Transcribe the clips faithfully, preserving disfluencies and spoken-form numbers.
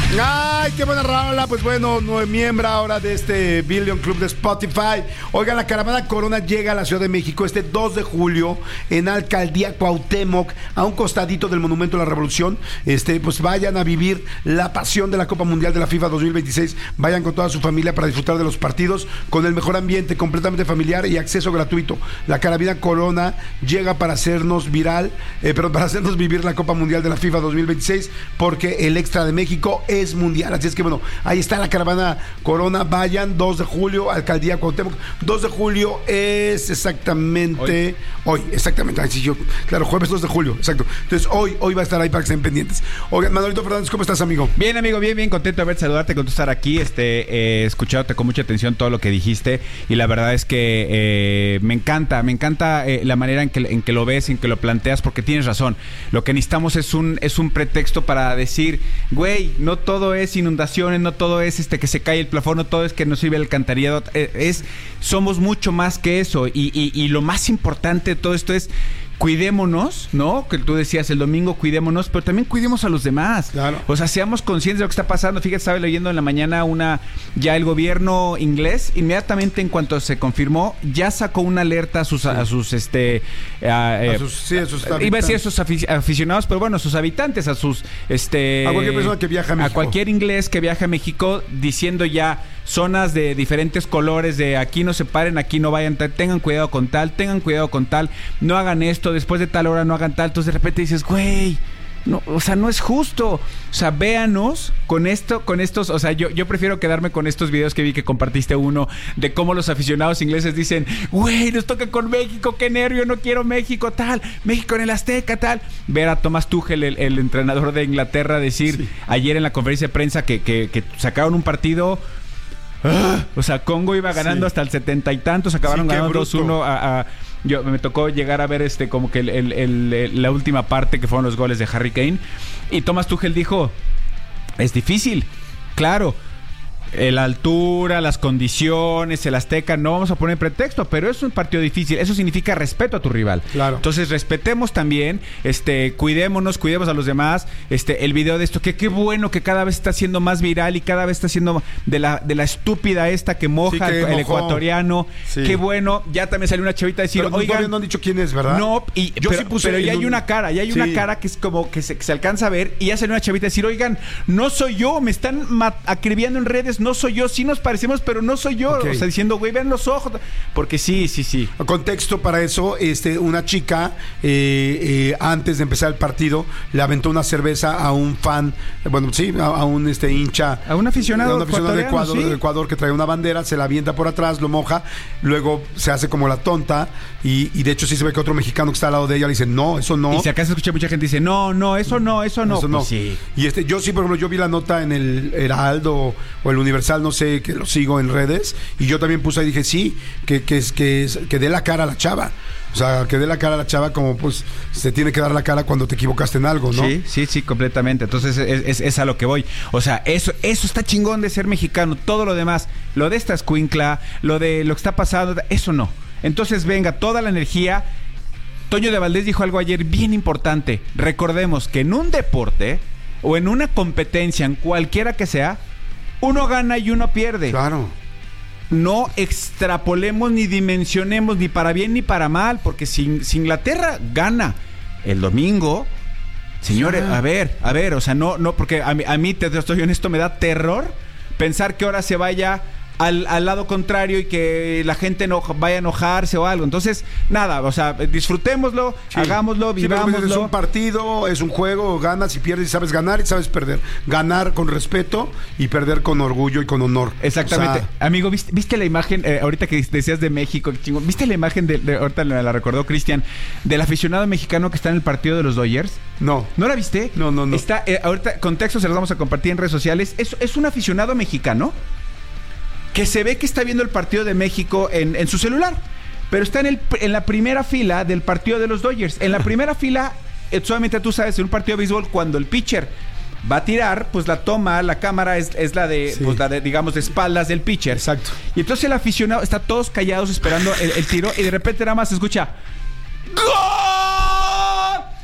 ¡Ay, qué buena rola! Pues bueno, miembro ahora de este Billion Club de Spotify. Oigan, la caravana Corona llega a la Ciudad de México este dos de julio en Alcaldía Cuauhtémoc, a un costadito del Monumento a la Revolución. Este, pues vayan a vivir la pasión de la Copa Mundial de la FIFA dos mil veintiséis. Vayan con toda su familia para disfrutar de los partidos con el mejor ambiente, completamente familiar y acceso gratuito. La caravana Corona llega para hacernos viral, eh, perdón, para hacernos vivir la Copa Mundial de la FIFA dos mil veintiséis, porque el extra de México es mundial. Así es que bueno, ahí está la caravana Corona. Vayan, dos de julio, Alcaldía Cuauhtémoc. dos de julio es exactamente hoy, hoy exactamente. Ay, sí, yo, claro, jueves dos de julio, exacto. Entonces hoy, hoy va a estar ahí para que estén pendientes. Oigan, Manolito Fernández, ¿cómo estás, amigo? Bien, amigo, bien, bien, contento de verte, saludarte, con estar aquí, este, eh, escuchándote con mucha atención todo lo que dijiste, y la verdad es que eh, me encanta, me encanta eh, la manera en que, en que lo ves, en que lo planteas, porque tienes razón. Lo que necesitamos es un, es un pretexto para decir, güey, no todo es inundaciones, no todo es este que se cae el plafón, no todo es que no sirve el alcantarillado, es, somos mucho más que eso, y, y, y lo más importante de todo esto es cuidémonos, ¿no? Que tú decías el domingo, cuidémonos, pero también cuidemos a los demás. Claro. O sea, seamos conscientes de lo que está pasando. Fíjate, estaba leyendo en la mañana una, ya el gobierno inglés, inmediatamente en cuanto se confirmó, ya sacó una alerta a sus, sí. a sus, este, a, eh, a sus, sí, a sus iba a decir a sus aficionados, pero bueno, a sus habitantes, a sus, este, a cualquier persona que viaja a México, a cualquier inglés que viaje a México, diciendo ya zonas de diferentes colores, de aquí no se paren, aquí no vayan, tengan cuidado con tal, tengan cuidado con tal, no hagan esto, después de tal hora no hagan tal. Entonces de repente dices, güey, no, o sea, no es justo. O sea, véanos con esto, con estos, o sea, yo, yo prefiero quedarme con estos videos que vi que compartiste uno, de cómo los aficionados ingleses dicen, güey, nos toca con México, qué nervio, no quiero México, tal, México en el Azteca, tal. Ver a Thomas Tuchel, el, el entrenador de Inglaterra, decir sí. ayer en la conferencia de prensa que, que, que sacaron un partido. Ah, o sea, Congo iba ganando sí. hasta el setenta y tantos, acabaron sí, ganando dos uno a, a yo me tocó llegar a ver este como que el, el, el, la última parte, que fueron los goles de Harry Kane, y Thomas Tuchel dijo, es difícil, claro, la altura, las condiciones, el Azteca, no vamos a poner pretexto, pero es un partido difícil, eso significa respeto a tu rival. Claro. Entonces respetemos también, este, cuidémonos, cuidemos a los demás. Este, el video de esto, que qué bueno que cada vez está siendo más viral y cada vez está siendo de la, de la estúpida esta que moja sí, que el, el ecuatoriano. Sí. Qué bueno, ya también salió una chavita a decir, pero oigan, no han dicho quién es, ¿verdad? No, y yo pero, sí puse pero ya hay un... una cara, ya hay sí. una cara que es como que se, que se alcanza a ver, y ya salió una chavita a decir, oigan, no soy yo, me están acribillando en redes, no soy yo, sí nos parecemos, pero no soy yo. Okay. O sea, diciendo, güey, ven los ojos. Porque sí, sí, sí. Contexto para eso, este, una chica, eh, eh, antes de empezar el partido, le aventó una cerveza a un fan, bueno, sí, a, a un este hincha. A un aficionado, a un aficionado de Ecuador, ¿sí? de Ecuador que trae una bandera, se la avienta por atrás, lo moja, luego se hace como la tonta, y, y de hecho sí se ve que otro mexicano que está al lado de ella le dice, no, eso no. Y si acá se escucha mucha gente dice, no, no, eso no, eso no. Eso no. Pues sí. Y este, yo sí, por ejemplo, yo vi la nota en el Heraldo o el Universal, no sé, que lo sigo en redes, y yo también puse ahí, dije sí, que, que, que, que dé la cara a la chava, o sea, que dé la cara a la chava, como pues se tiene que dar la cara cuando te equivocaste en algo, ¿no? Sí, sí, sí, completamente. Entonces es, es, es a lo que voy. O sea, eso, eso está chingón de ser mexicano. Todo lo demás, lo de esta escuincla, lo de lo que está pasando, eso no. Entonces venga, toda la energía. Toño de Valdés dijo algo ayer bien importante. Recordemos que en un deporte o en una competencia, en cualquiera que sea, uno gana y uno pierde. Claro. No extrapolemos ni dimensionemos ni para bien ni para mal, porque si, si Inglaterra gana el domingo, señores, sí. a ver, a ver, o sea, no, no, porque a mí, a mí te estoy honesto, me da terror pensar que ahora se vaya al, al lado contrario y que la gente no vaya a enojarse o algo. Entonces, nada, o sea, disfrutémoslo, sí. hagámoslo, vivámoslo. Sí, es un partido, es un juego, ganas y pierdes y sabes ganar y sabes perder. Ganar con respeto y perder con orgullo y con honor. Exactamente. O sea, amigo, ¿viste, viste la imagen, eh, ahorita que decías de México, chingón, ¿viste la imagen, de, de ahorita la, la recordó Cristian, del aficionado mexicano que está en el partido de los Dodgers? No. ¿No la viste? No, no, no. Está, eh, ahorita, contexto se los vamos a compartir en redes sociales. Es, es un aficionado mexicano que se ve que está viendo el partido de México en, en su celular, pero está en, el, en la primera fila del partido de los Dodgers. En la primera fila, eh, solamente tú sabes, en un partido de béisbol, cuando el pitcher va a tirar, pues la toma, la cámara es, es la de, sí. pues la de, digamos, de espaldas del pitcher. Exacto. Y entonces el aficionado está todos callados esperando el, el tiro, y de repente nada más se escucha ¡gol!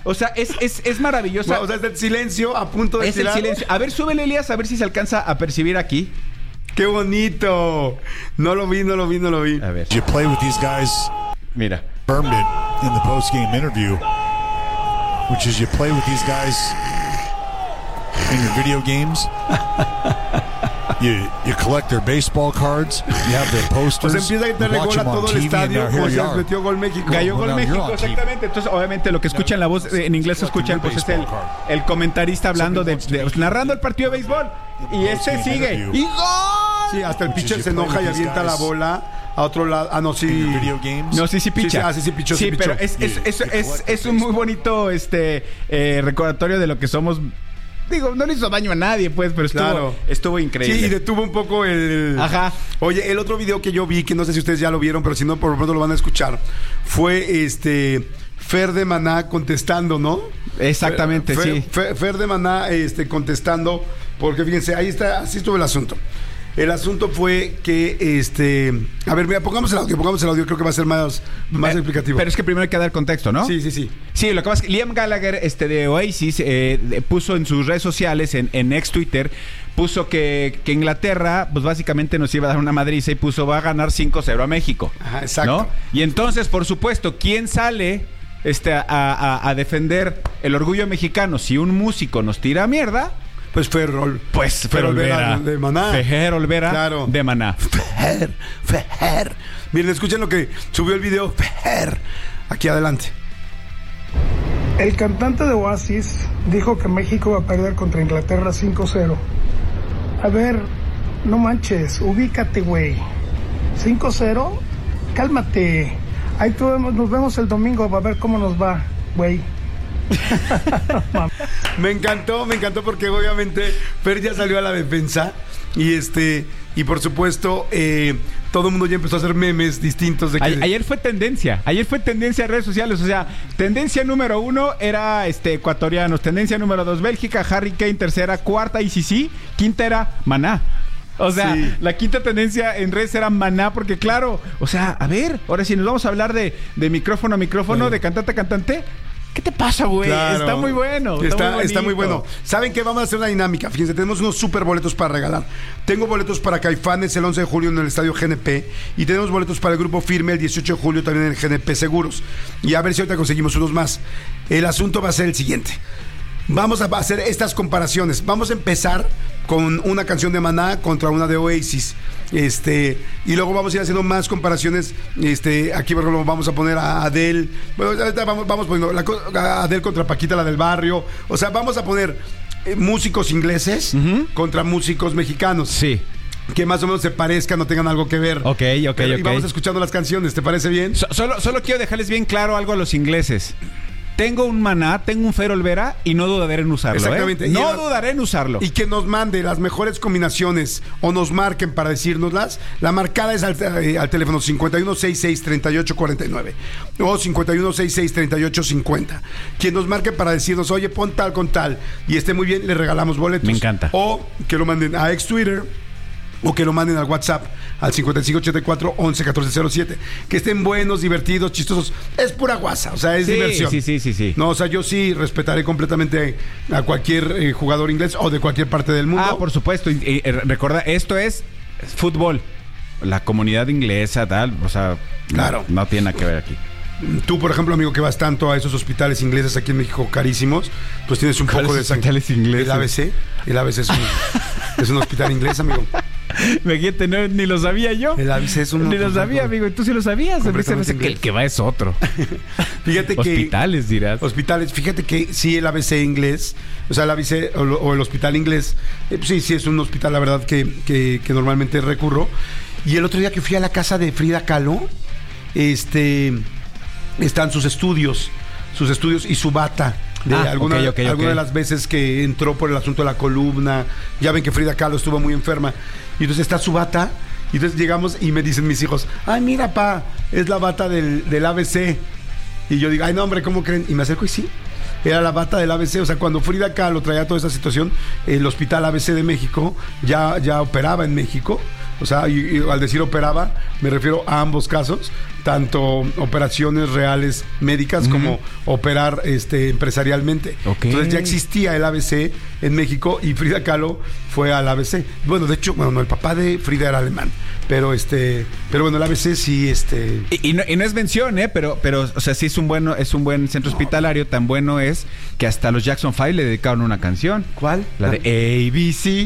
O sea, es, es, es maravillosa. O sea, es el silencio a punto de Es el tirar. silencio. A ver, súbele, Elías, a ver si se alcanza a percibir aquí. ¡Qué bonito! No lo vi, no lo vi, no lo vi. A ver. You play with these guys. Mira. Confirmed it in the post-game interview, which is you play with these guys in your video games. You you collect their baseball cards. You have their posters. O sea, empieza a quitarle you watch gol a them on todo el T V, estadio. and now here O you sea, are. metió gol México. Gallo Well, Gol now you're México, on T V. exactamente. Entonces, obviamente, lo que escuchan la voz en inglés se escuchan, pues es el, el comentarista hablando de, de- narrando el partido de béisbol. Y este sigue. ¡Y gol! Sí, hasta el pitcher se enoja y avienta la bola a otro lado. Ah, no, sí. In your video games. No, sí, sí picha. Sí, sí, ah, sí, sí pichó, Sí, sí pichó. pero es, es, es, es, es un muy bonito este eh, recordatorio de lo que somos. Digo, no le hizo daño a nadie, pues, pero estuvo, Claro. estuvo increíble. Sí, y detuvo un poco el... Ajá. Oye, el otro video que yo vi, que no sé si ustedes ya lo vieron, pero si no, por lo pronto lo van a escuchar, fue este... Fer de Maná contestando, ¿no? Exactamente, Fer, sí. Fer, Fer de Maná este, contestando, porque fíjense, ahí está, así estuvo el asunto. El asunto fue que, este... A ver, mira, pongamos el audio, pongamos el audio, creo que va a ser más, más Eh, explicativo. Pero es que primero hay que dar contexto, ¿no? Sí, sí, sí. Sí, lo que pasa es que Liam Gallagher, este de Oasis, eh, de- puso en sus redes sociales, en, en ex Twitter, puso que, que Inglaterra, pues básicamente nos iba a dar una madriza y puso va a ganar cinco cero a México. Ajá, exacto. ¿No? Y entonces, por supuesto, ¿quién sale este, a, a- a defender el orgullo mexicano? Si un músico nos tira mierda, Pues Fer Rol. pues Fer Olvera de Maná. Fer Olvera Claro. de Maná. Fer, Fer. Miren, escuchen lo que subió el video. Fer. Aquí adelante. El cantante de Oasis dijo que México va a perder contra Inglaterra cinco cero. A ver, no manches, ubícate, güey. cinco cero, cálmate. Ahí tú vemos- nos vemos el domingo, va a ver cómo nos va, güey. Me encantó, me encantó porque obviamente Fer ya salió a la defensa y este y por supuesto eh, todo el mundo ya empezó a hacer memes distintos de que A- Ayer fue tendencia, ayer fue tendencia en redes sociales, o sea, tendencia número uno era este ecuatorianos, tendencia número dos Bélgica, Harry Kane, tercera, cuarta I C C, quinta era Maná. O sea, Sí. la quinta tendencia en redes era Maná, porque claro, o sea, a ver, ahora si nos vamos a hablar de, de micrófono a micrófono, Sí. de cantante a cantante, ¿qué te pasa, güey? Claro. Está muy bueno. Está, muy está muy bonito. bueno. ¿Saben qué? Vamos a hacer una dinámica. Fíjense, tenemos unos super boletos para regalar. Tengo boletos para Caifanes el once de julio en el estadio G N P. Y tenemos boletos para el grupo Firme el dieciocho de julio también en el G N P Seguros. Y a ver si ahorita conseguimos unos más. El asunto va a ser el siguiente. Vamos a hacer estas comparaciones. Vamos a empezar con una canción de Maná contra una de Oasis. Este, y luego vamos a ir haciendo más comparaciones. Este, aquí por ejemplo vamos a poner a Adele. Bueno, ahorita vamos, vamos poniendo la co- a Adele contra Paquita, la del barrio. O sea, vamos a poner eh, músicos ingleses Ujú. contra músicos mexicanos. Sí. Que más o menos se parezcan, no tengan algo que ver. Ok, ok, Pero- Y ok. vamos escuchando las canciones, ¿te parece bien? So- solo, solo quiero dejarles bien claro algo a los ingleses. Tengo un Maná, tengo un Fer Olvera y no dudaré en usarlo. Exactamente. ¿eh? Y No el- dudaré en usarlo. Y que nos mande las mejores combinaciones o nos marquen para decírnoslas. La marcada es al, eh, al teléfono cincuenta y uno sesenta y seis, treinta y ocho cuarenta y nueve o cincuenta y uno sesenta y seis, treinta y ocho cincuenta. Quien nos marque para decirnos, oye, pon tal con tal y esté muy bien, le regalamos boletos. Me encanta. O que lo manden a ex Twitter o que lo manden al WhatsApp al cincuenta y cinco ochenta y cuatro, once, catorce cero siete. Que estén buenos, divertidos, chistosos. Es pura guasa, o sea, es Sí, diversión. sí, sí, sí, sí. No, o sea, yo sí respetaré completamente a cualquier eh, jugador inglés o de cualquier parte del mundo. Ah, por supuesto. Y, y, eh, recuerda, esto es fútbol. La comunidad inglesa, tal. O sea, no- Claro. no, tiene nada que ver aquí. Tú, por ejemplo, amigo, que vas tanto a esos hospitales ingleses aquí en México carísimos, pues tienes un ¿Cuáles poco de hospitales ingleses? El A B C. El A B C es un, es un hospital inglés, amigo. Imagínate, no, ni lo sabía yo. El A B C es un Ni lo sabía, amigo. Y tú sí lo sabías. A veces Completamente que el inglés. que va es otro. Fíjate que... Hospitales, dirás. Hospitales, fíjate que sí, el A B C inglés, o sea, el A B C o, lo- o el hospital inglés, eh, pues sí, sí, es un hospital, la verdad, que, que, que normalmente recurro. Y el otro día que fui a la casa de Frida Kahlo, este, están sus estudios, sus estudios y su bata. De Ah, alguna, ok, ok, alguna ok. de las veces que entró por el asunto de la columna. Ya ven que Frida Kahlo estuvo muy enferma. Y entonces está su bata. Y entonces llegamos y me dicen mis hijos, ay, mira, pa, es la bata del, del A B C. Y yo digo, ay, no, hombre, ¿cómo creen? Y me acerco y sí, era la bata del A B C. O sea, cuando Frida Kahlo traía toda esa situación, el Hospital A B C de México ya, ya operaba en México. O sea, y, y al decir operaba, me refiero a ambos casos, tanto operaciones reales médicas uh-huh. como operar este, empresarialmente. Okay. Entonces ya existía el A B C en México y Frida Kahlo fue al A B C. Bueno, de hecho, bueno, no, el papá de Frida era alemán, pero este, pero bueno, el A B C sí, este. Y, y, no, y no es mención, ¿eh? Pero, pero, o sea, sí es un bueno, es un buen centro hospitalario. Tan bueno es que hasta los Jackson Five le dedicaron una canción. ¿Cuál? La de A B C.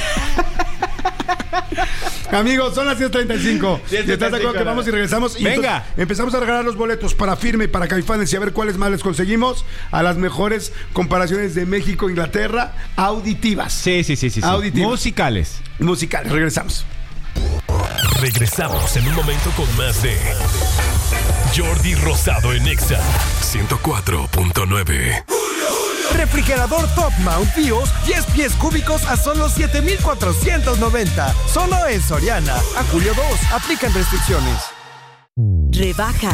Amigos, son las diez treinta y cinco. ¿Estás de acuerdo que vamos y regresamos? Y venga. Empezamos a regalar los boletos para Firme y para Caifanes y a ver cuáles más les conseguimos a las mejores comparaciones de México, Inglaterra, auditivas. Sí, sí, sí, sí. sí. Auditivas. Musicales. Musicales. Regresamos. Regresamos en un momento con más de Jordi Rosado en Exa ciento cuatro punto nueve. Refrigerador Top Mount Bios, diez pies cúbicos a solo siete mil cuatrocientos noventa. Solo en Soriana. A julio dos. Aplican restricciones. Rebaja